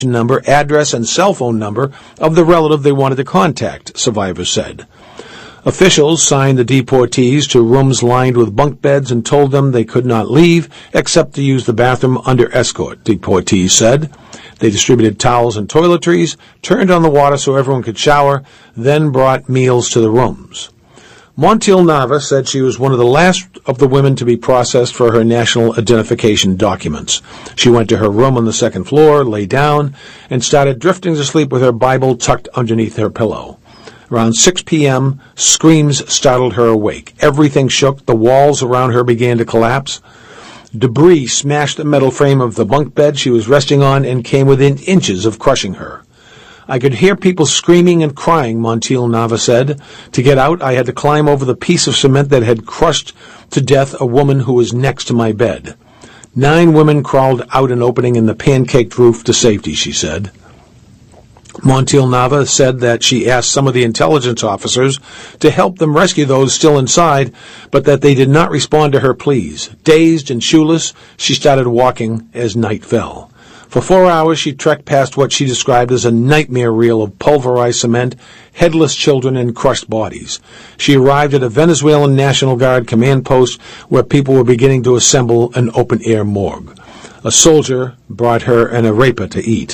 number, address, and cell phone number of the relative they wanted to contact, survivors said. Officials signed the deportees to rooms lined with bunk beds and told them they could not leave except to use the bathroom under escort, deportees said. They distributed towels and toiletries, turned on the water so everyone could shower, then brought meals to the rooms. Montiel Nava said she was one of the last of the women to be processed for her national identification documents. She went to her room on the second floor, lay down, and started drifting to sleep with her Bible tucked underneath her pillow. Around 6 p.m., screams startled her awake. Everything shook. The walls around her began to collapse. Debris smashed the metal frame of the bunk bed she was resting on and came within inches of crushing her. I could hear people screaming and crying, Montiel Nava said. To get out, I had to climb over the piece of cement that had crushed to death a woman who was next to my bed. 9 women crawled out an opening in the pancaked roof to safety, she said. Montiel Nava said that she asked some of the intelligence officers to help them rescue those still inside, but that they did not respond to her pleas. Dazed and shoeless, she started walking as night fell. For 4 hours, she trekked past what she described as a nightmare reel of pulverized cement, headless children, and crushed bodies. She arrived at a Venezuelan National Guard command post where people were beginning to assemble an open-air morgue. A soldier brought her an arepa to eat.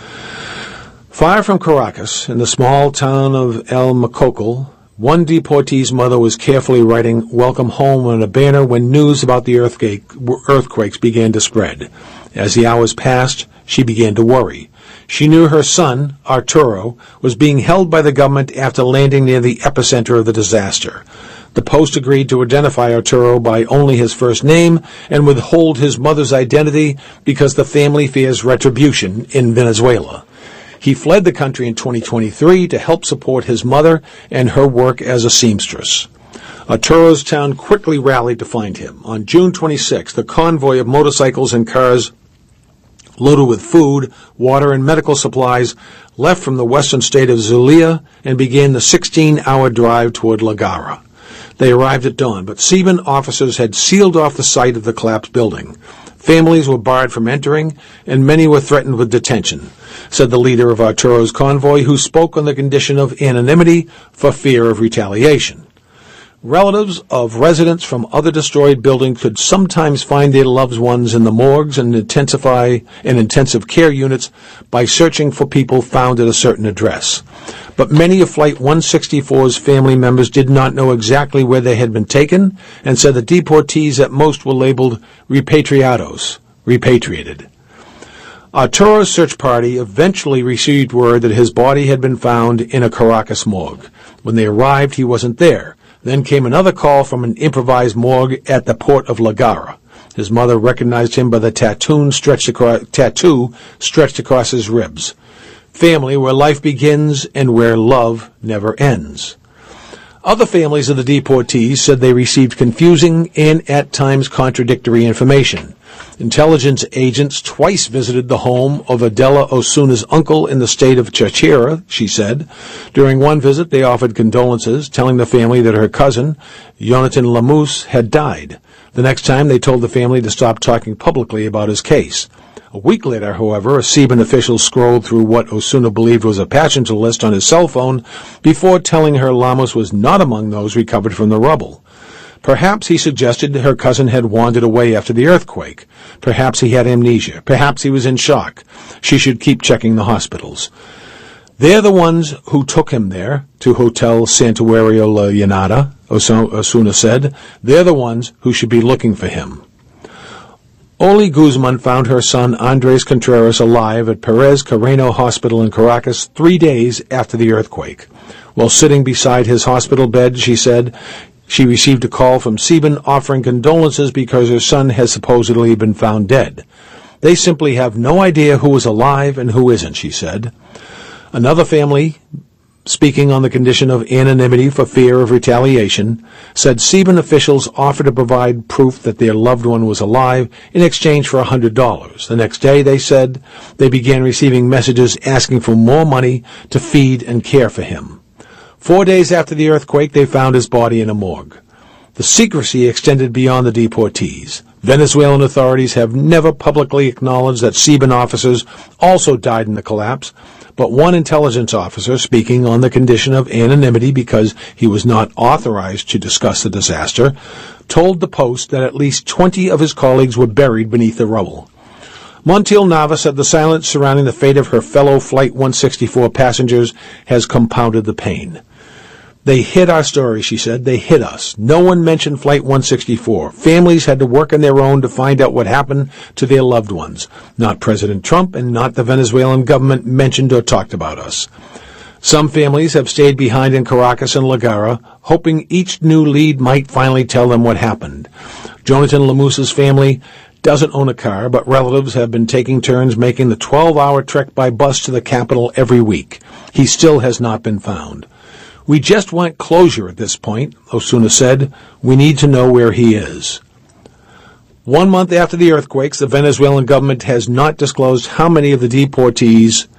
Far from Caracas, in the small town of El Macocal, one deportee's mother was carefully writing "Welcome Home" on a banner when news about the earthquakes began to spread. As the hours passed, she began to worry. She knew her son, Arturo, was being held by the government after landing near the epicenter of the disaster. The Post agreed to identify Arturo by only his first name and withhold his mother's identity because the family fears retribution in Venezuela. He fled the country in 2023 to help support his mother and her work as a seamstress. Arturo's town quickly rallied to find him. On June 26, the convoy of motorcycles and cars loaded with food, water, and medical supplies left from the western state of Zulia and began the 16-hour drive toward La Garra. They arrived at dawn, but Cuban officers had sealed off the site of the collapsed building. Families were barred from entering, and many were threatened with detention, said the leader of Arturo's convoy, who spoke on the condition of anonymity for fear of retaliation. Relatives of residents from other destroyed buildings could sometimes find their loved ones in the morgues and intensive care units by searching for people found at a certain address. But many of Flight 164's family members did not know exactly where they had been taken and said the deportees at most were labeled repatriados, repatriated. Arturo's search party eventually received word that his body had been found in a Caracas morgue. When they arrived, he wasn't there. Then came another call from an improvised morgue at the port of La Garra. His mother recognized him by the tattoo stretched across his ribs. Family, where life begins and where love never ends. Other families of the deportees said they received confusing and at times contradictory information. Intelligence agents twice visited the home of Adela Osuna's uncle in the state of Chachira, she said. During one visit, they offered condolences, telling the family that her cousin, Jonathan Lamus, had died. The next time, they told the family to stop talking publicly about his case. A week later, however, a Cuban official scrolled through what Osuna believed was a passenger list on his cell phone before telling her Lamus was not among those recovered from the rubble. Perhaps he suggested her cousin had wandered away after the earthquake. Perhaps he had amnesia. Perhaps he was in shock. She should keep checking the hospitals. They're the ones who took him there, to Hotel Santuario La Llanada, Osuna said. They're the ones who should be looking for him. Oli Guzman found her son Andres Contreras alive at Perez Carreno Hospital in Caracas 3 days after the earthquake. While sitting beside his hospital bed, she said, she received a call from Cuban offering condolences because her son has supposedly been found dead. They simply have no idea who is alive and who isn't, she said. Another family, speaking on the condition of anonymity for fear of retaliation, said Cuban officials offered to provide proof that their loved one was alive in exchange for $100. The next day, they said, they began receiving messages asking for more money to feed and care for him. 4 days after the earthquake, they found his body in a morgue. The secrecy extended beyond the deportees. Venezuelan authorities have never publicly acknowledged that Seaban officers also died in the collapse, but one intelligence officer, speaking on the condition of anonymity because he was not authorized to discuss the disaster, told the Post that at least 20 of his colleagues were buried beneath the rubble. Montiel Nava said the silence surrounding the fate of her fellow Flight 164 passengers has compounded the pain. They hid our story, she said. They hid us. No one mentioned Flight 164. Families had to work on their own to find out what happened to their loved ones. Not President Trump and not the Venezuelan government mentioned or talked about us. Some families have stayed behind in Caracas and La Guaira, hoping each new lead might finally tell them what happened. Jonathan Lemusa's family doesn't own a car, but relatives have been taking turns making the 12-hour trek by bus to the capital every week. He still has not been found. We just want closure at this point, Osuna said. We need to know where he is. 1 month after the earthquakes, the Venezuelan government has not disclosed how many of the deportees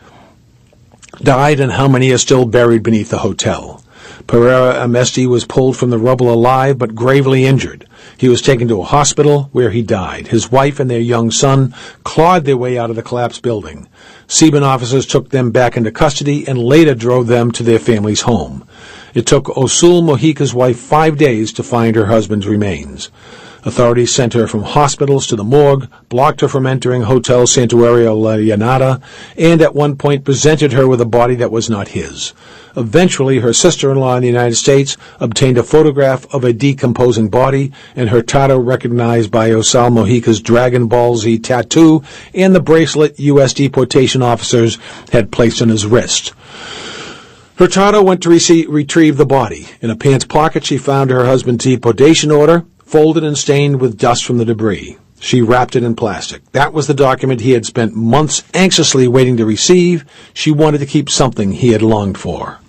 died and how many are still buried beneath the hotel. Pereira Amesti was pulled from the rubble alive but gravely injured. He was taken to a hospital where he died. His wife and their young son clawed their way out of the collapsed building. Seaban officers took them back into custody and later drove them to their family's home. It took Osul Mojica's wife 5 days to find her husband's remains. Authorities sent her from hospitals to the morgue, blocked her from entering Hotel Santuario La Llanada, and at one point presented her with a body that was not his. Eventually, her sister-in-law in the United States obtained a photograph of a decomposing body, and Hurtado recognized by Osal Mojica's Dragon Ball Z tattoo and the bracelet U.S. deportation officers had placed on his wrist. Hurtado went to retrieve the body. In a pants pocket, she found her husband's deportation order, folded and stained with dust from the debris. She wrapped it in plastic. That was the document he had spent months anxiously waiting to receive. She wanted to keep something he had longed for.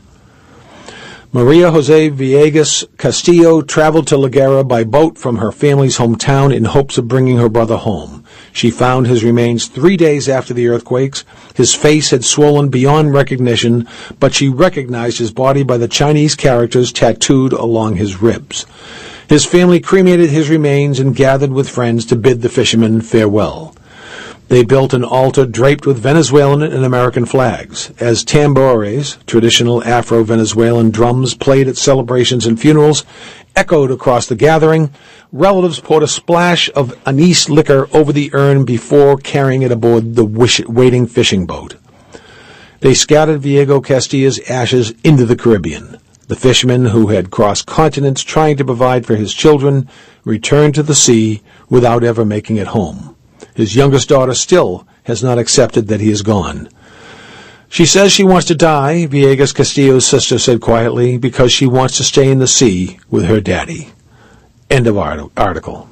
Maria Jose Villegas Castillo traveled to La Guaira by boat from her family's hometown in hopes of bringing her brother home. She found his remains 3 days after the earthquakes. His face had swollen beyond recognition, but she recognized his body by the Chinese characters tattooed along his ribs. His family cremated his remains and gathered with friends to bid the fishermen farewell. They built an altar draped with Venezuelan and American flags. As tambores, traditional Afro-Venezuelan drums played at celebrations and funerals, echoed across the gathering, relatives poured a splash of anise liquor over the urn before carrying it aboard the waiting fishing boat. They scattered Viego Castillo's ashes into the Caribbean. The fisherman, who had crossed continents trying to provide for his children, returned to the sea without ever making it home. His youngest daughter still has not accepted that he is gone. She says she wants to die, Villegas Castillo's sister said quietly, because she wants to stay in the sea with her daddy. End of article.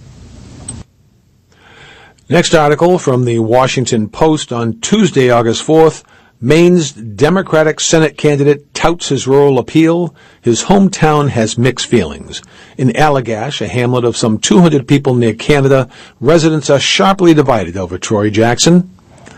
Next article from the Washington Post on Tuesday, August 4th. Maine's Democratic Senate candidate touts his rural appeal. His hometown has mixed feelings. In Allagash, a hamlet of some 200 people near Canada, residents are sharply divided over Troy Jackson.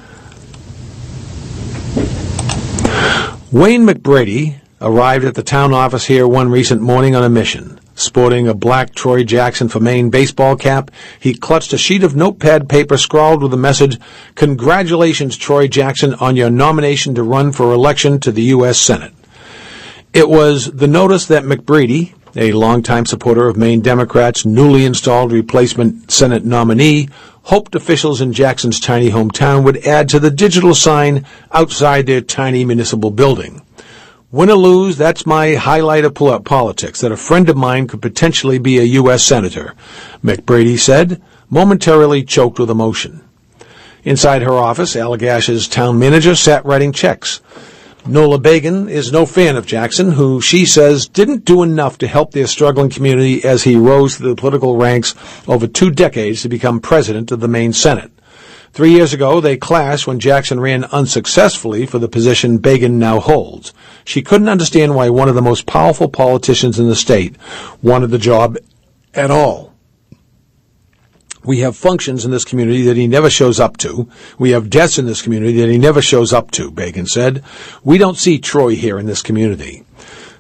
Wayne McBrady arrived at the town office here one recent morning on a mission. Sporting a black Troy Jackson for Maine baseball cap, he clutched a sheet of notepad paper scrawled with the message, "Congratulations, Troy Jackson, on your nomination to run for election to the U.S. Senate." It was the notice that McBrady, a longtime supporter of Maine Democrats' newly installed replacement Senate nominee, hoped officials in Jackson's tiny hometown would add to the digital sign outside their tiny municipal building. Win or lose, that's my highlight of politics, that a friend of mine could potentially be a U.S. Senator, McBrady said, momentarily choked with emotion. Inside her office, Allagash's town manager sat writing checks. Nola Bagan is no fan of Jackson, who she says didn't do enough to help their struggling community as he rose through the political ranks over 2 decades to become president of the Maine Senate. 3 years ago, they clashed when Jackson ran unsuccessfully for the position Bagan now holds. She couldn't understand why one of the most powerful politicians in the state wanted the job at all. We have functions in this community that he never shows up to. We have deaths in this community that he never shows up to, Bagan said. We don't see Troy here in this community.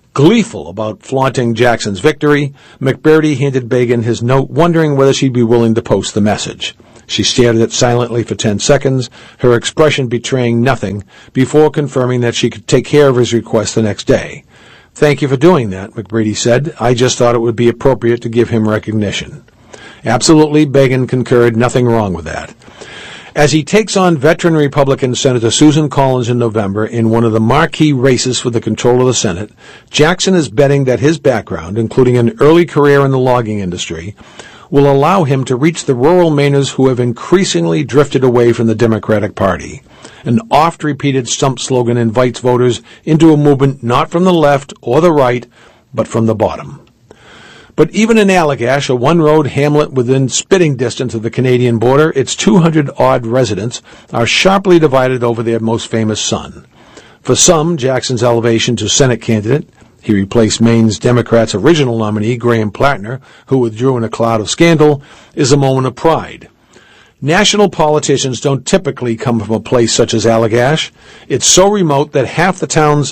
Gleeful about flaunting Jackson's victory, McBurdy handed Begin his note, wondering whether she'd be willing to post the message. She stared at it silently for 10 seconds, her expression betraying nothing, before confirming that she could take care of his request the next day. "Thank you for doing that," McBurdy said. "I just thought it would be appropriate to give him recognition." Absolutely, Begin concurred. Nothing wrong with that. As he takes on veteran Republican Senator Susan Collins in November in one of the marquee races for the control of the Senate, Jackson is betting that his background, including an early career in the logging industry, will allow him to reach the rural Mainers who have increasingly drifted away from the Democratic Party. An oft-repeated stump slogan invites voters into a movement not from the left or the right, but from the bottom. But even in Allagash, a one-road hamlet within spitting distance of the Canadian border, its 200-odd residents are sharply divided over their most famous son. For some, Jackson's elevation to Senate candidate — he replaced Maine's Democrats' original nominee, Graham Plattner, who withdrew in a cloud of scandal — is a moment of pride. National politicians don't typically come from a place such as Allagash. It's so remote that half the town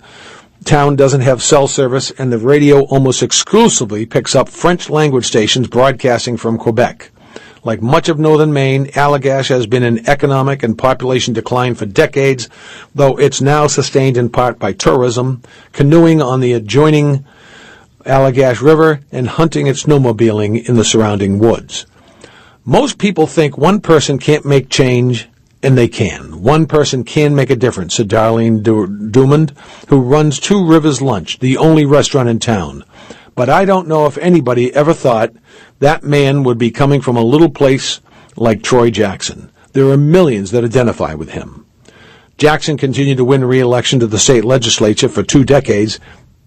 doesn't have cell service, and the radio almost exclusively picks up French-language stations broadcasting from Quebec. Like much of northern Maine, Allagash has been in economic and population decline for decades, though it's now sustained in part by tourism, canoeing on the adjoining Allagash River, and hunting and snowmobiling in the surrounding woods. Most people think one person can't make change, and they can. One person can make a difference, said Darlene Dumond, who runs Two Rivers Lunch, the only restaurant in town. But I don't know if anybody ever thought that man would be coming from a little place like Troy Jackson. There are millions that identify with him. Jackson continued to win re-election to the state legislature for 2 decades,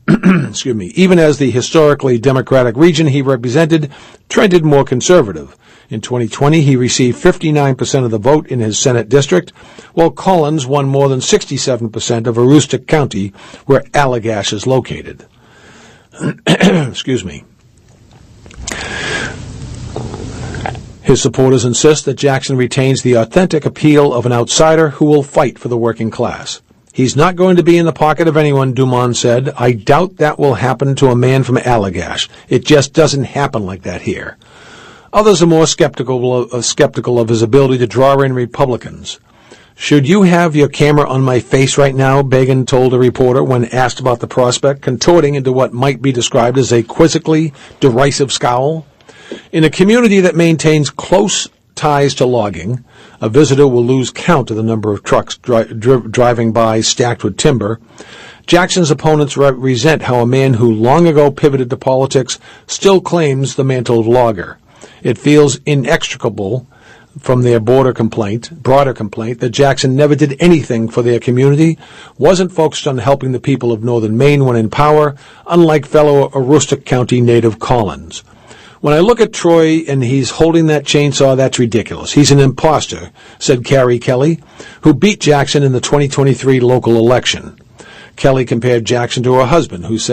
even as the historically Democratic region he represented trended more conservative. In 2020, he received 59% of the vote in his Senate district, while Collins won more than 67% of Aroostook County, where Allagash is located. Excuse me. His supporters insist that Jackson retains the authentic appeal of an outsider who will fight for the working class. He's not going to be in the pocket of anyone, Dumond said. I doubt that will happen to a man from Allagash. It just doesn't happen like that here. Others are more skeptical of his ability to draw in Republicans. Should you have your camera on my face right now, Begin told a reporter when asked about the prospect, contorting into what might be described as a quizzically derisive scowl. In a community that maintains close ties to logging, a visitor will lose count of the number of trucks driving by stacked with timber. Jackson's opponents resent how a man who long ago pivoted to politics still claims the mantle of logger. It feels inextricable from their broader complaint that Jackson never did anything for their community, wasn't focused on helping the people of northern Maine when in power, unlike fellow Aroostook County native Collins. When I look at Troy and he's holding that chainsaw, that's ridiculous. He's an imposter, said Carrie Kelly, who beat Jackson in the 2023 local election. Kelly compared Jackson to her husband, who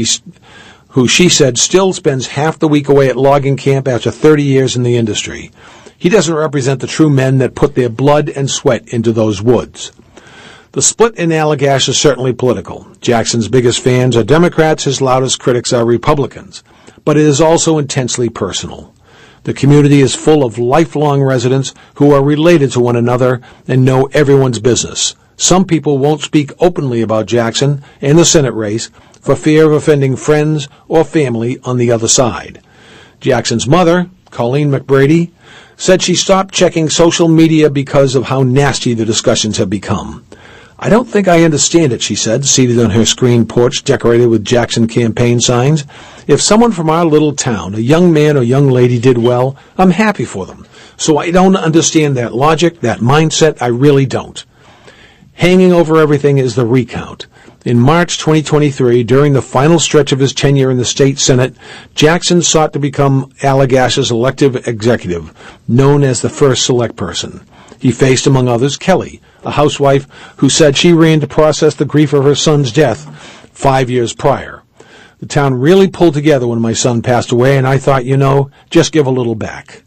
she said still spends half the week away at logging camp after 30 years in the industry. He doesn't represent the true men that put their blood and sweat into those woods. The split in Allagash is certainly political. Jackson's biggest fans are Democrats, his loudest critics are Republicans. But it is also intensely personal. The community is full of lifelong residents who are related to one another and know everyone's business. Some people won't speak openly about Jackson and the Senate race for fear of offending friends or family on the other side. Jackson's mother, Colleen McBurdy, said she stopped checking social media because of how nasty the discussions have become. I don't think I understand it, she said, seated on her screen porch decorated with Jackson campaign signs. If someone from our little town, a young man or young lady, did well, I'm happy for them. So I don't understand that logic, that mindset. I really don't. Hanging over everything is the recount. In March 2023, during the final stretch of his tenure in the state Senate, Jackson sought to become Allagash's elective executive, known as the first select person. He faced, among others, Kelly, a housewife who said she ran to process the grief of her son's death 5 years prior. The town really pulled together when my son passed away, and I thought, just give a little back.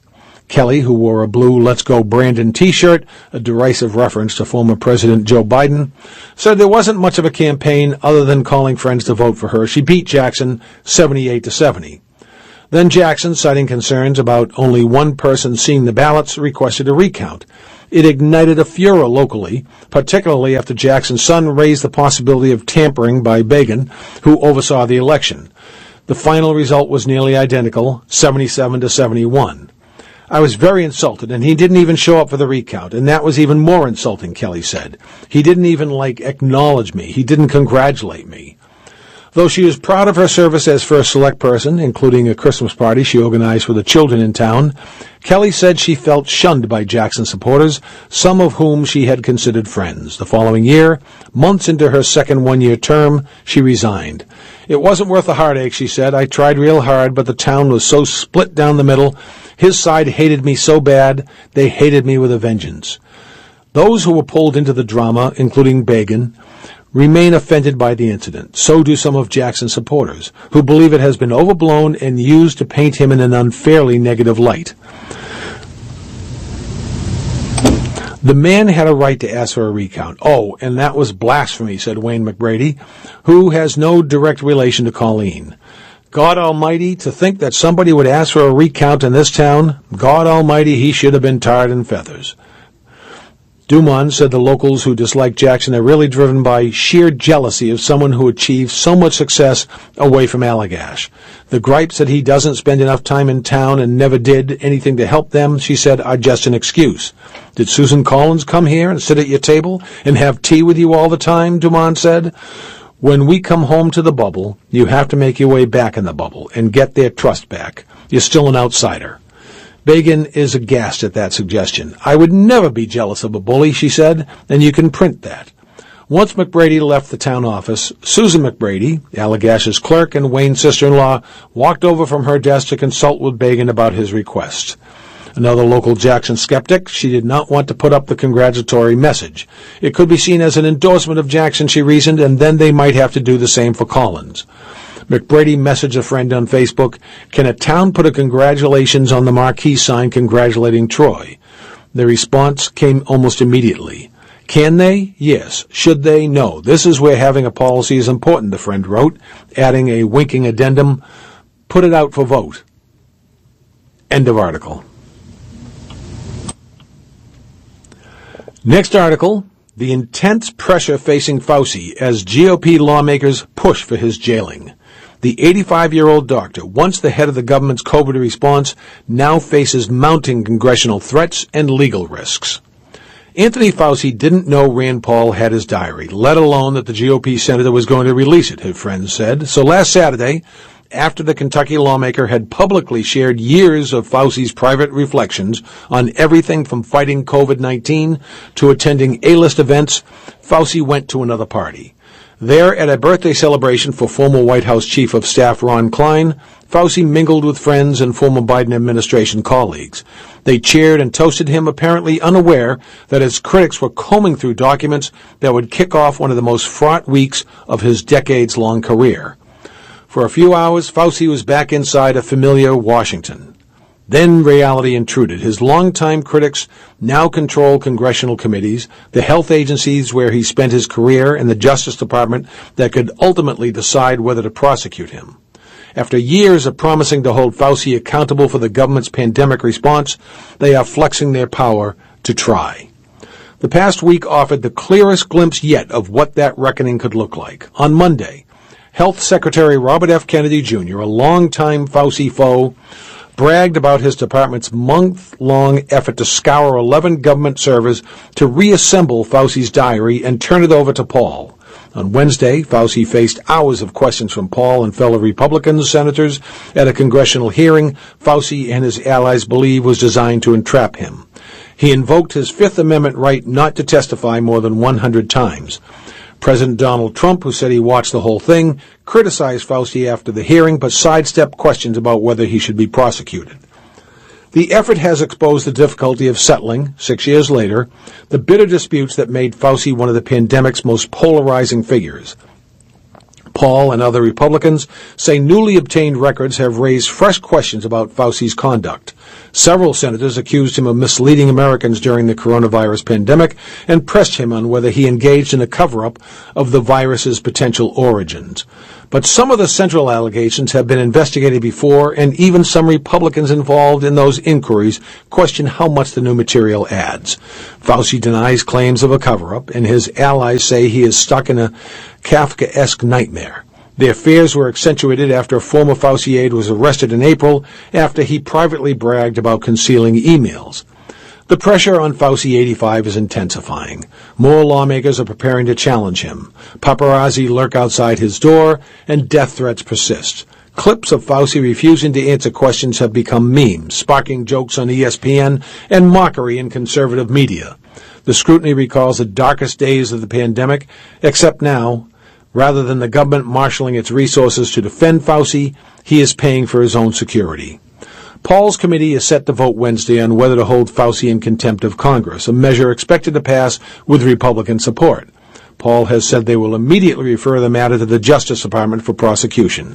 Kelly, who wore a blue Let's Go Brandon t-shirt, a derisive reference to former President Joe Biden, said there wasn't much of a campaign other than calling friends to vote for her. She beat Jackson 78-70. Then Jackson, citing concerns about only one person seeing the ballots, requested a recount. It ignited a furor locally, particularly after Jackson's son raised the possibility of tampering by Begin, who oversaw the election. The final result was nearly identical, 77-71. I was very insulted, and he didn't even show up for the recount, and that was even more insulting, Kelly said. He didn't even, acknowledge me. He didn't congratulate me. Though she was proud of her service as first select person, including a Christmas party she organized for the children in town, Kelly said she felt shunned by Jackson supporters, some of whom she had considered friends. The following year, months into her second one-year term, she resigned. It wasn't worth the heartache, she said. I tried real hard, but the town was so split down the middle. His side hated me so bad, they hated me with a vengeance. Those who were pulled into the drama, including Begin, remain offended by the incident. So do some of Jackson's supporters, who believe it has been overblown and used to paint him in an unfairly negative light. The man had a right to ask for a recount. Oh, and that was blasphemy, said Wayne McBrady, who has no direct relation to Colleen. God Almighty, to think that somebody would ask for a recount in this town, God Almighty, he should have been tarred in feathers. Dumont said the locals who dislike Jackson are really driven by sheer jealousy of someone who achieved so much success away from Allagash. The gripes that he doesn't spend enough time in town and never did anything to help them, she said, are just an excuse. Did Susan Collins come here and sit at your table and have tea with you all the time? Dumont said. When we come home to the bubble, you have to make your way back in the bubble and get their trust back. You're still an outsider. Begin is aghast at that suggestion. I would never be jealous of a bully, she said, and you can print that. Once McBrady left the town office, Susan McBrady, Allagash's clerk and Wayne's sister-in-law, walked over from her desk to consult with Begin about his request. Another local Jackson skeptic, she did not want to put up the congratulatory message. It could be seen as an endorsement of Jackson, she reasoned, and then they might have to do the same for Collins. McBrady messaged a friend on Facebook, can a town put a congratulations on the marquee sign congratulating Troy? The response came almost immediately. Can they? Yes. Should they? No. This is where having a policy is important, the friend wrote, adding a winking addendum. Put it out for vote. End of article. Next article, the intense pressure facing Fauci as GOP lawmakers push for his jailing. The 85-year-old doctor, once the head of the government's COVID response, now faces mounting congressional threats and legal risks. Anthony Fauci didn't know Rand Paul had his diary, let alone that the GOP senator was going to release it, his friends said. So last Saturday, after the Kentucky lawmaker had publicly shared years of Fauci's private reflections on everything from fighting COVID-19 to attending A-list events, Fauci went to another party. There, at a birthday celebration for former White House Chief of Staff Ron Klein, Fauci mingled with friends and former Biden administration colleagues. They cheered and toasted him, apparently unaware that his critics were combing through documents that would kick off one of the most fraught weeks of his decades-long career. For a few hours, Fauci was back inside a familiar Washington. Then reality intruded. His longtime critics now control congressional committees, the health agencies where he spent his career, and the Justice Department that could ultimately decide whether to prosecute him. After years of promising to hold Fauci accountable for the government's pandemic response, they are flexing their power to try. The past week offered the clearest glimpse yet of what that reckoning could look like. On Monday, Health Secretary Robert F. Kennedy Jr., a longtime Fauci foe, bragged about his department's month-long effort to scour 11 government servers to reassemble Fauci's diary and turn it over to Paul. On Wednesday, Fauci faced hours of questions from Paul and fellow Republican senators at a congressional hearing Fauci and his allies believe was designed to entrap him. He invoked his Fifth Amendment right not to testify more than 100 times. President Donald Trump, who said he watched the whole thing, criticized Fauci after the hearing, but sidestepped questions about whether he should be prosecuted. The effort has exposed the difficulty of settling, 6 years later, the bitter disputes that made Fauci one of the pandemic's most polarizing figures. Paul and other Republicans say newly obtained records have raised fresh questions about Fauci's conduct. Several senators accused him of misleading Americans during the coronavirus pandemic and pressed him on whether he engaged in a cover-up of the virus's potential origins. But some of the central allegations have been investigated before, and even some Republicans involved in those inquiries question how much the new material adds. Fauci denies claims of a cover-up, and his allies say he is stuck in a Kafkaesque nightmare. Their fears were accentuated after a former Fauci aide was arrested in April after he privately bragged about concealing emails. The pressure on Fauci 85 is intensifying. More lawmakers are preparing to challenge him. Paparazzi lurk outside his door, and death threats persist. Clips of Fauci refusing to answer questions have become memes, sparking jokes on ESPN and mockery in conservative media. The scrutiny recalls the darkest days of the pandemic, except now, rather than the government marshaling its resources to defend Fauci, he is paying for his own security. Paul's committee is set to vote Wednesday on whether to hold Fauci in contempt of Congress, a measure expected to pass with Republican support. Paul has said they will immediately refer the matter to the Justice Department for prosecution.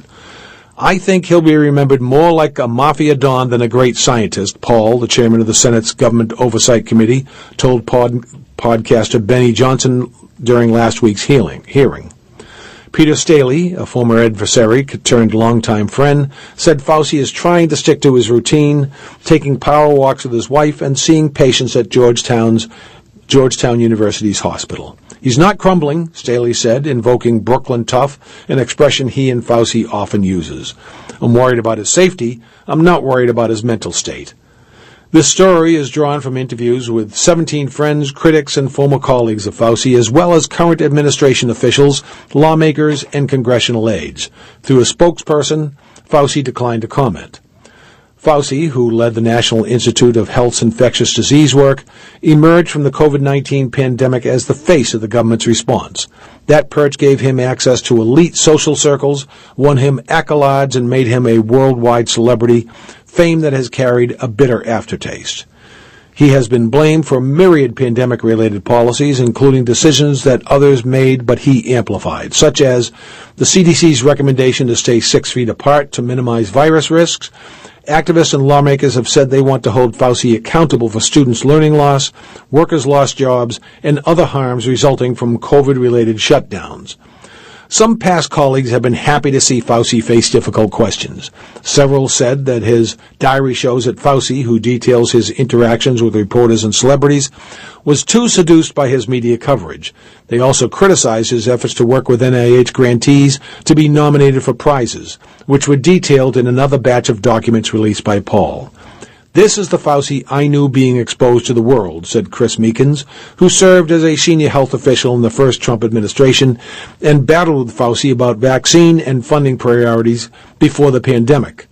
I think he'll be remembered more like a mafia don than a great scientist, Paul, the chairman of the Senate's Government Oversight Committee, told podcaster Benny Johnson during last week's hearing. Peter Staley, a former adversary turned longtime friend, said Fauci is trying to stick to his routine, taking power walks with his wife and seeing patients at Georgetown University's hospital. He's not crumbling, Staley said, invoking Brooklyn tough, an expression he and Fauci often uses. I'm worried about his safety. I'm not worried about his mental state. This story is drawn from interviews with 17 friends, critics, and former colleagues of Fauci, as well as current administration officials, lawmakers, and congressional aides. Through a spokesperson, Fauci declined to comment. Fauci, who led the National Institute of Health's infectious disease work, emerged from the COVID-19 pandemic as the face of the government's response. That perch gave him access to elite social circles, won him accolades, and made him a worldwide celebrity, fame that has carried a bitter aftertaste. He has been blamed for myriad pandemic-related policies, including decisions that others made but he amplified, such as the CDC's recommendation to stay 6 feet apart to minimize virus risks. Activists and lawmakers have said they want to hold Fauci accountable for students' learning loss, workers' lost jobs, and other harms resulting from COVID-related shutdowns. Some past colleagues have been happy to see Fauci face difficult questions. Several said that his diary shows that Fauci, who details his interactions with reporters and celebrities, was too seduced by his media coverage. They also criticized his efforts to work with NIH grantees to be nominated for prizes, which were detailed in another batch of documents released by Paul. This is the Fauci I knew being exposed to the world, said Chris Meekins, who served as a senior health official in the first Trump administration and battled with Fauci about vaccine and funding priorities before the pandemic.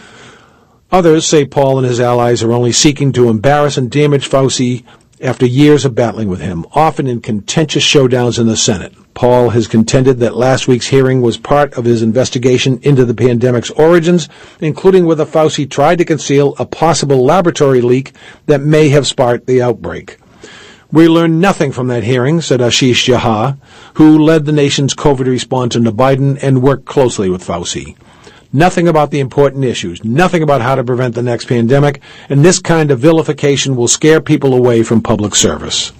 Others say Paul and his allies are only seeking to embarrass and damage Fauci after years of battling with him, often in contentious showdowns in the Senate. Paul has contended that last week's hearing was part of his investigation into the pandemic's origins, including whether Fauci tried to conceal a possible laboratory leak that may have sparked the outbreak. We learned nothing from that hearing, said Ashish Jha, who led the nation's COVID response under Biden and worked closely with Fauci. Nothing about the important issues, nothing about how to prevent the next pandemic, and this kind of vilification will scare people away from public service.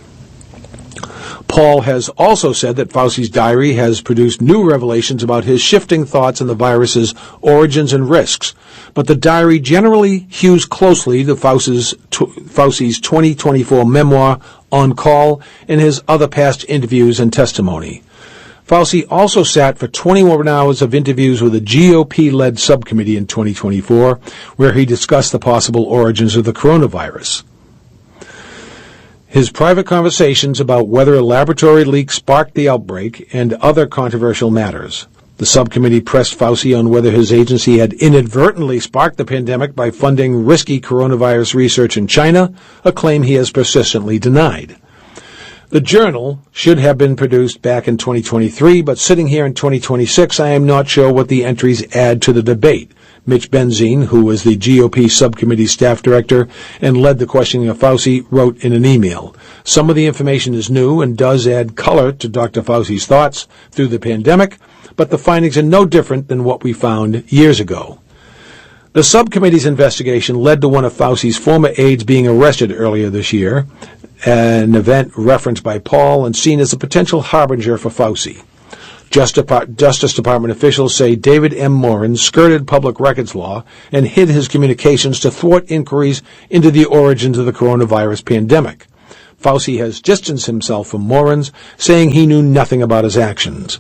Paul has also said that Fauci's diary has produced new revelations about his shifting thoughts on the virus's origins and risks, but the diary generally hews closely to Fauci's 2024 memoir, On Call, and his other past interviews and testimony. Fauci also sat for 21 hours of interviews with a GOP-led subcommittee in 2024, where he discussed the possible origins of the coronavirus. His private conversations about whether a laboratory leak sparked the outbreak and other controversial matters. The subcommittee pressed Fauci on whether his agency had inadvertently sparked the pandemic by funding risky coronavirus research in China, a claim he has persistently denied. The journal should have been produced back in 2023, but sitting here in 2026, I am not sure what the entries add to the debate. Mitch Benzine, who was the GOP subcommittee staff director and led the questioning of Fauci, wrote in an email, "Some of the information is new and does add color to Dr. Fauci's thoughts through the pandemic, but the findings are no different than what we found years ago." The subcommittee's investigation led to one of Fauci's former aides being arrested earlier this year, an event referenced by Paul and seen as a potential harbinger for Fauci. Justice Department officials say David M. Morin skirted public records law and hid his communications to thwart inquiries into the origins of the coronavirus pandemic. Fauci has distanced himself from Morin, saying he knew nothing about his actions.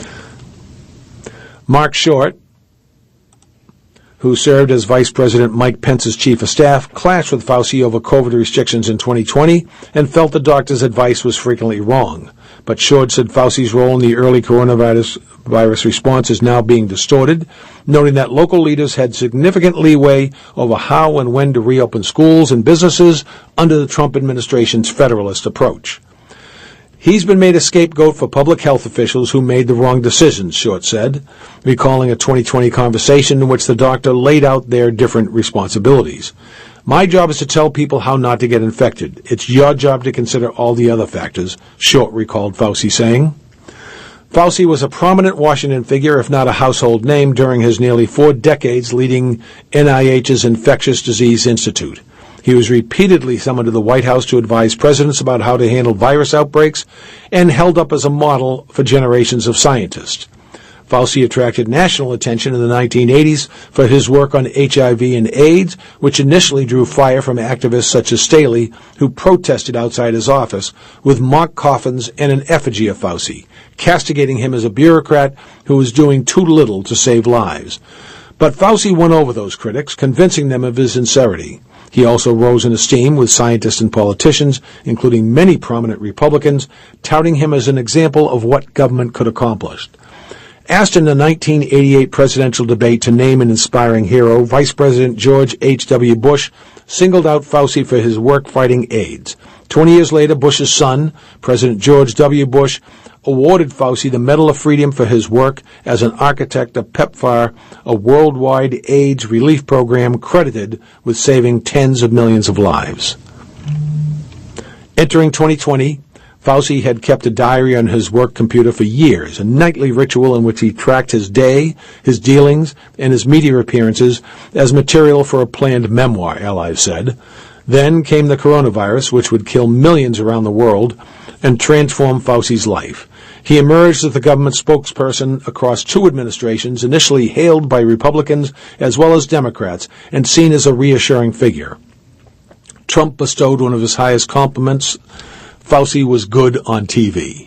Mark Short, who served as Vice President Mike Pence's chief of staff, clashed with Fauci over COVID restrictions in 2020 and felt the doctor's advice was frequently wrong. But Short said Fauci's role in the early coronavirus response is now being distorted, noting that local leaders had significant leeway over how and when to reopen schools and businesses under the Trump administration's federalist approach. He's been made a scapegoat for public health officials who made the wrong decisions, Short said, recalling a 2020 conversation in which the doctor laid out their different responsibilities. "My job is to tell people how not to get infected. It's your job to consider all the other factors," Short recalled Fauci saying. Fauci was a prominent Washington figure, if not a household name, during his nearly 4 decades leading NIH's Infectious Disease Institute. He was repeatedly summoned to the White House to advise presidents about how to handle virus outbreaks and held up as a model for generations of scientists. Fauci attracted national attention in the 1980s for his work on HIV and AIDS, which initially drew fire from activists such as Staley, who protested outside his office with mock coffins and an effigy of Fauci, castigating him as a bureaucrat who was doing too little to save lives. But Fauci won over those critics, convincing them of his sincerity. He also rose in esteem with scientists and politicians, including many prominent Republicans, touting him as an example of what government could accomplish. Asked in the 1988 presidential debate to name an inspiring hero, Vice President George H.W. Bush singled out Fauci for his work fighting AIDS. 20 years later, Bush's son, President George W. Bush, awarded Fauci the Medal of Freedom for his work as an architect of PEPFAR, a worldwide AIDS relief program credited with saving tens of millions of lives. Entering 2020, Fauci had kept a diary on his work computer for years, a nightly ritual in which he tracked his day, his dealings, and his media appearances as material for a planned memoir, allies said. Then came the coronavirus, which would kill millions around the world and transform Fauci's life. He emerged as the government spokesperson across 2 administrations, initially hailed by Republicans as well as Democrats, and seen as a reassuring figure. Trump bestowed one of his highest compliments. Fauci was good on TV.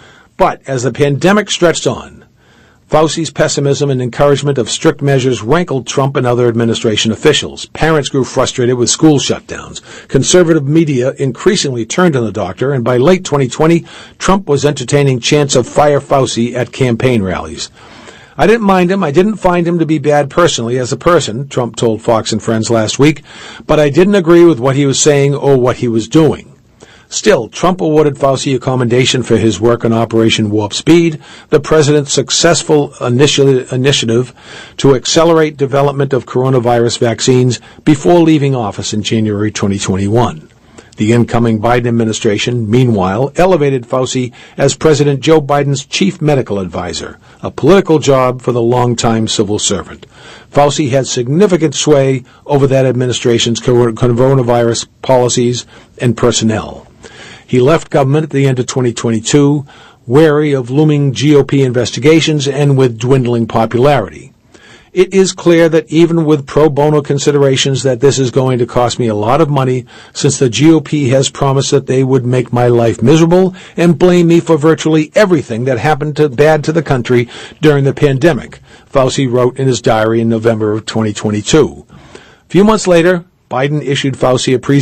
But as the pandemic stretched on, Fauci's pessimism and encouragement of strict measures rankled Trump and other administration officials. Parents grew frustrated with school shutdowns. Conservative media increasingly turned on the doctor, and by late 2020, Trump was entertaining chants of "Fire Fauci" at campaign rallies. "I didn't mind him. I didn't find him to be bad personally as a person," Trump told Fox and Friends last week, "but I didn't agree with what he was saying or what he was doing." Still, Trump awarded Fauci a commendation for his work on Operation Warp Speed, the president's successful initiative to accelerate development of coronavirus vaccines before leaving office in January 2021. The incoming Biden administration, meanwhile, elevated Fauci as President Joe Biden's chief medical advisor, a political job for the longtime civil servant. Fauci had significant sway over that administration's coronavirus policies and personnel. He left government at the end of 2022, wary of looming GOP investigations and with dwindling popularity. It is clear that even with pro bono considerations that this is going to cost me a lot of money, since the GOP has promised that they would make my life miserable and blame me for virtually everything that happened bad to the country during the pandemic, Fauci wrote in his diary in November of 2022. A few months later, Biden issued Fauci a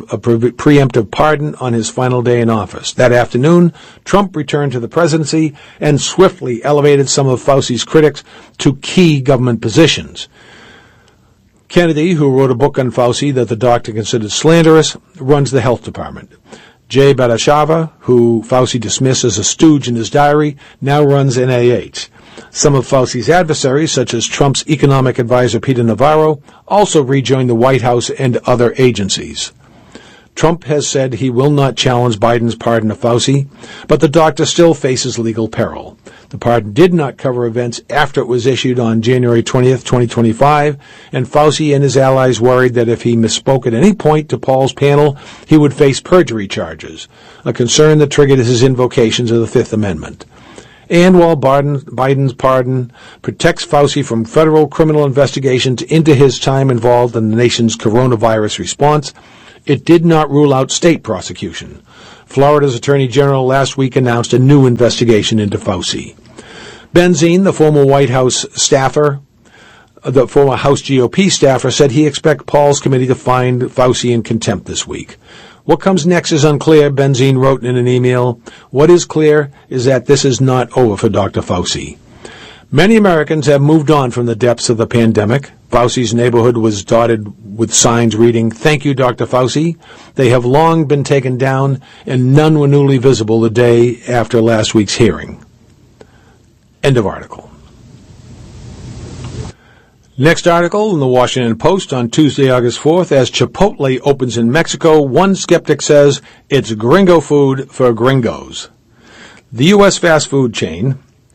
preemptive pardon on his final day in office. That afternoon, Trump returned to the presidency and swiftly elevated some of Fauci's critics to key government positions. Kennedy, who wrote a book on Fauci that the doctor considered slanderous, runs the health department. Jay Bhattacharya, who Fauci dismissed as a stooge in his diary, now runs NIH. Some of Fauci's adversaries, such as Trump's economic advisor Peter Navarro, also rejoined the White House and other agencies. Trump has said he will not challenge Biden's pardon of Fauci, but the doctor still faces legal peril. The pardon did not cover events after it was issued on January 20th, 2025, and Fauci and his allies worried that if he misspoke at any point to Paul's panel, he would face perjury charges, a concern that triggered his invocations of the Fifth Amendment. And while Biden's pardon protects Fauci from federal criminal investigations into his time involved in the nation's coronavirus response, it did not rule out state prosecution. Florida's Attorney General last week announced a new investigation into Fauci. Benzine, the former White House staffer, the former House GOP staffer, said he expects Paul's committee to find Fauci in contempt this week. What comes next is unclear, Benzine wrote in an email. What is clear is that this is not over for Dr. Fauci. Many Americans have moved on from the depths of the pandemic. Fauci's neighborhood was dotted with signs reading, "Thank you, Dr. Fauci." They have long been taken down, and none were newly visible the day after last week's hearing. End of article. Next article in the Washington Post on Tuesday, August 4th. As Chipotle opens in Mexico, one skeptic says it's gringo food for gringos. The U.S. fast food chain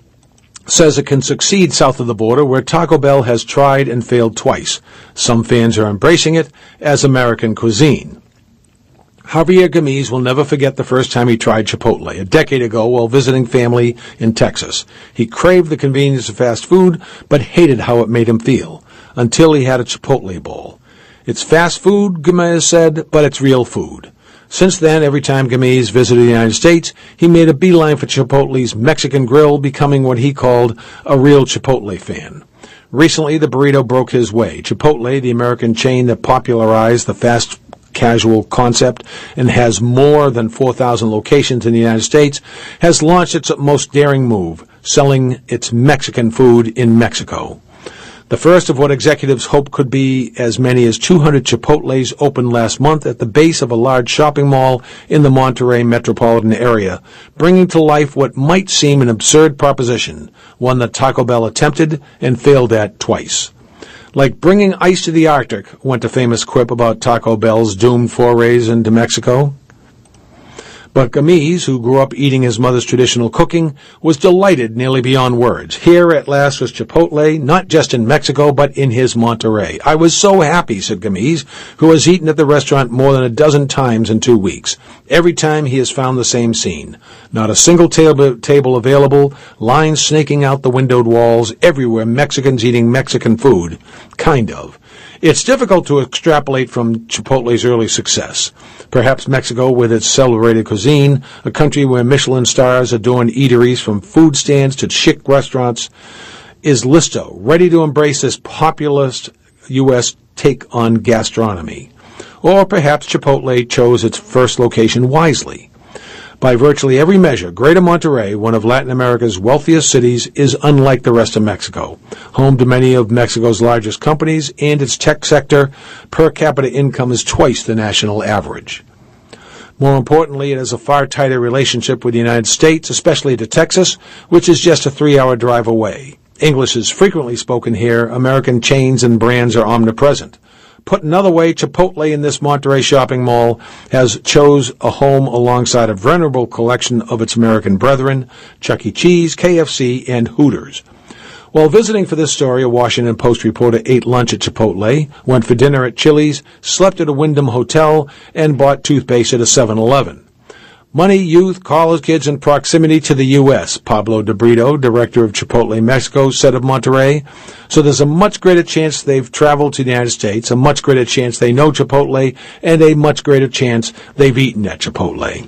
says it can succeed south of the border, where Taco Bell has tried and failed twice. Some fans are embracing it as American cuisine. Javier Gamiz will never forget the first time he tried Chipotle, a decade ago while visiting family in Texas. He craved the convenience of fast food, but hated how it made him feel, until he had a Chipotle bowl. It's fast food, Gamiz said, but it's real food. Since then, every time Gamiz visited the United States, he made a beeline for Chipotle's Mexican grill, becoming what he called a real Chipotle fan. Recently, the burrito broke his way. Chipotle, the American chain that popularized the fast casual concept and has more than 4,000 locations in the United States, has launched its most daring move, selling its Mexican food in Mexico. The first of what executives hope could be as many as 200 Chipotles opened last month at the base of a large shopping mall in the Monterrey metropolitan area, bringing to life what might seem an absurd proposition, one that Taco Bell attempted and failed at twice. Like bringing ice to the Arctic, went a famous quip about Taco Bell's doomed forays into Mexico. But Gamiz, who grew up eating his mother's traditional cooking, was delighted nearly beyond words. Here at last was Chipotle, not just in Mexico, but in his Monterrey. "I was so happy," said Gamiz, who has eaten at the restaurant more than a dozen times in 2 weeks. Every time he has found the same scene. Not a single table available, lines snaking out the windowed walls, everywhere Mexicans eating Mexican food. Kind of. It's difficult to extrapolate from Chipotle's early success. Perhaps Mexico, with its celebrated cuisine, a country where Michelin stars adorn eateries from food stands to chic restaurants, is listo, ready to embrace this populist U.S. take on gastronomy. Or perhaps Chipotle chose its first location wisely. By virtually every measure, Greater Monterrey, one of Latin America's wealthiest cities, is unlike the rest of Mexico. Home to many of Mexico's largest companies, and its tech sector per capita income is twice the national average. More importantly, it has a far tighter relationship with the United States, especially to Texas, which is just a 3-hour drive away. English is frequently spoken here. American chains and brands are omnipresent. Put another way, Chipotle in this Monterrey shopping mall has chose a home alongside a venerable collection of its American brethren, Chuck E. Cheese, KFC, and Hooters. While visiting for this story, a Washington Post reporter ate lunch at Chipotle, went for dinner at Chili's, slept at a Wyndham Hotel, and bought toothpaste at a 7-Eleven. Money, youth, college kids, and proximity to the U.S., Pablo de Brito, director of Chipotle Mexico, said of Monterrey. So there's a much greater chance they've traveled to the United States, a much greater chance they know Chipotle, and a much greater chance they've eaten at Chipotle.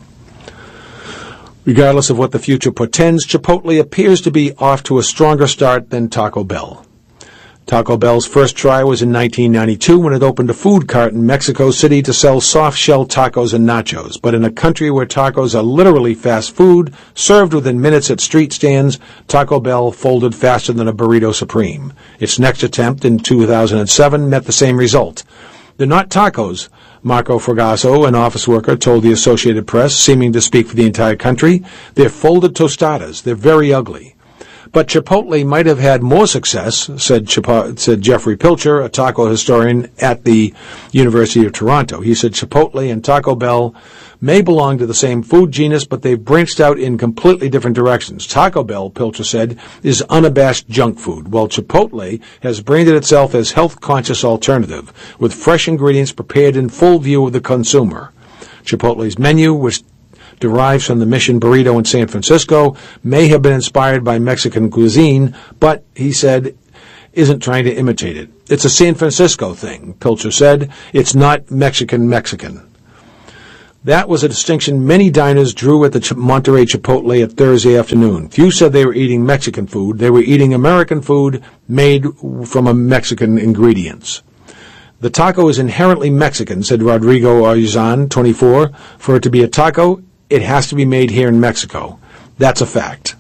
Regardless of what the future portends, Chipotle appears to be off to a stronger start than Taco Bell. Taco Bell's first try was in 1992 when it opened a food cart in Mexico City to sell soft-shell tacos and nachos. But in a country where tacos are literally fast food, served within minutes at street stands, Taco Bell folded faster than a burrito supreme. Its next attempt in 2007 met the same result. "They're not tacos," Marco Fragasso, an office worker, told the Associated Press, seeming to speak for the entire country. "They're folded tostadas. They're very ugly." But Chipotle might have had more success, said Jeffrey Pilcher, a taco historian at the University of Toronto. He said Chipotle and Taco Bell may belong to the same food genus, but they've branched out in completely different directions. Taco Bell, Pilcher said, is unabashed junk food, while Chipotle has branded itself as health-conscious alternative, with fresh ingredients prepared in full view of the consumer. Chipotle's menu, which derives from the Mission Burrito in San Francisco, may have been inspired by Mexican cuisine, but, he said, isn't trying to imitate it. It's a San Francisco thing, Pilcher said. It's not Mexican. That was a distinction many diners drew at the Monterey Chipotle at Thursday afternoon. Few said they were eating Mexican food. They were eating American food made from Mexican ingredients. The taco is inherently Mexican, said Rodrigo Aruzan, 24. For it to be a taco, it has to be made here in Mexico. That's a fact.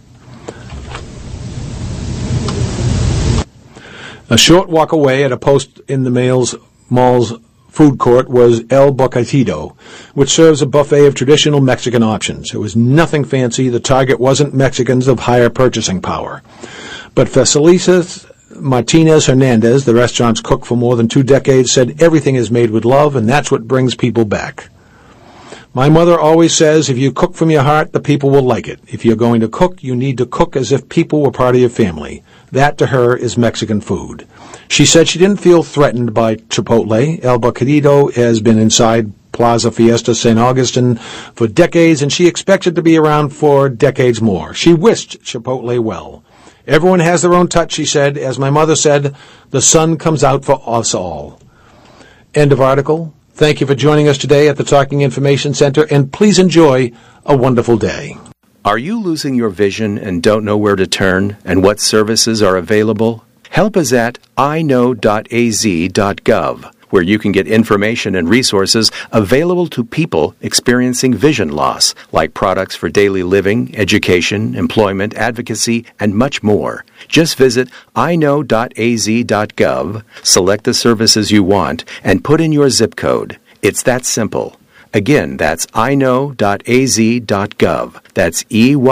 A short walk away at a post in the mall's food court was El Bocadillo, which serves a buffet of traditional Mexican options. It was nothing fancy. The target wasn't Mexicans of higher purchasing power. But Felicitas Martinez Hernandez, the restaurant's cook for more than 2 decades, said everything is made with love, and that's what brings people back. My mother always says, if you cook from your heart, the people will like it. If you're going to cook, you need to cook as if people were part of your family. That, to her, is Mexican food. She said she didn't feel threatened by Chipotle. El Bocadillo has been inside Plaza Fiesta St. Augustine for decades, and she expects it to be around for decades more. She wished Chipotle well. Everyone has their own touch, she said. As my mother said, the sun comes out for us all. End of article. Thank you for joining us today at the Talking Information Center, and please enjoy a wonderful day. Are you losing your vision and don't know where to turn and what services are available? Help is at iknow.az.gov, where you can get information and resources available to people experiencing vision loss, like products for daily living, education, employment, advocacy, and much more. Just visit iknow.az.gov, select the services you want, and put in your zip code. It's that simple. Again, that's iknow.az.gov. That's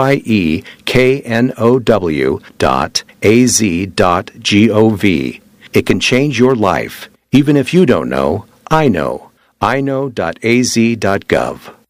EYEKNOW.az.gov. It can change your life. Even if you don't know, I know. iknow.az.gov.